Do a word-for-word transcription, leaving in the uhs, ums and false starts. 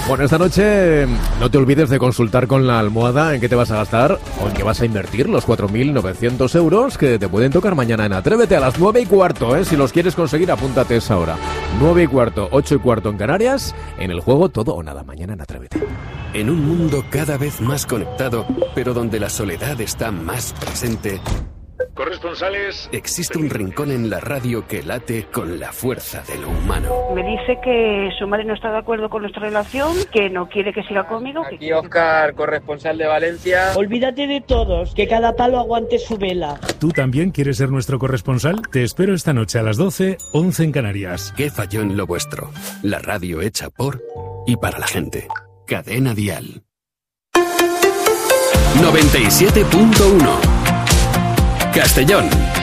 Bueno, esta noche no te olvides de consultar con la almohada en qué te vas a gastar o en qué vas a invertir los cuatro mil novecientos euros que te pueden tocar mañana en Atrévete a las nueve y cuarto, ¿eh? Si los quieres conseguir, apúntate esa hora. nueve y cuarto, ocho y cuarto en Canarias, en el juego Todo o Nada, mañana en Atrévete. En un mundo cada vez más conectado, pero donde la soledad está más presente, corresponsales, existe un rincón en la radio que late con la fuerza de lo humano. Me dice que su madre no está de acuerdo con nuestra relación, que no quiere que siga conmigo. Aquí Óscar, corresponsal de Valencia. Olvídate de todos, que cada palo aguante su vela. ¿Tú también quieres ser nuestro corresponsal? Te espero esta noche a las doce, once en Canarias. ¿Qué falló en lo vuestro? La radio hecha por y para la gente. Cadena Dial. noventa y siete punto uno Castellón.